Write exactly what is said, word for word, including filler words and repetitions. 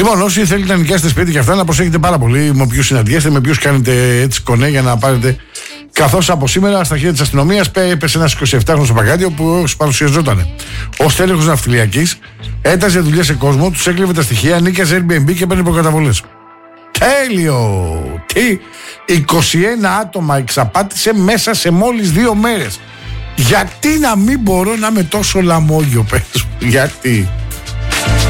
Λοιπόν, όσοι θέλετε να νοικιάσετε σπίτι και αυτά, να προσέχετε πάρα πολύ με ποιους συναντιέστε, με ποιους κάνετε έτσι κονέ για να πάρετε. Καθώς από σήμερα στα χέρια της αστυνομίας έπεσε ένας εικοσιεπτάχρονος στο Παγκάτιο που παρουσιαζόταν ως τέλεχος ναυτιλιακής, έταζε δουλειές σε κόσμο, τους έκλεβε τα στοιχεία, νίκιαζε Airbnb και παίρνει προκαταβολές. Τέλειο! Τι! είκοσι ένα άτομα εξαπάτησε μέσα σε μόλις δύο μέρες. Γιατί να μην μπορώ να είμαι τόσο λαμόγιο, πες μου, γιατί?